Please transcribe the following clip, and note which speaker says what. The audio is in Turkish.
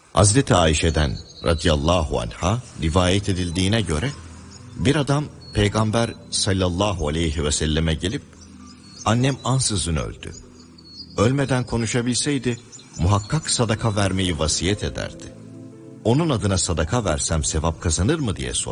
Speaker 1: Hazreti Ayşe'den radıyallahu anha rivayet edildiğine göre bir adam Peygamber sallallahu aleyhi ve selleme gelip annem ansızın öldü. Ölmeden konuşabilseydi muhakkak sadaka vermeyi vasiyet ederdi. Onun adına sadaka versem sevap kazanır mı diye sordu.